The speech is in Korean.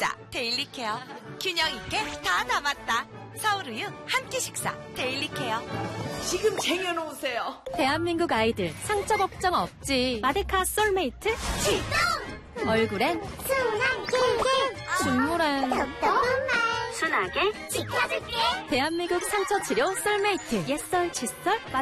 식사 데일리케어. 균형 있게 다 담았다. 서울우유 한 끼 식사 데일리케어. 지금 쟁여놓으세요. 대한민국 아이들 상처 걱정 없지. 마데카 솔메이트 출동! 얼굴엔 순한 길길 눈물엔 톡톡한 말 순하게 지켜줄게. 대한민국 상처 치료 솔메이트 옛설 칫솔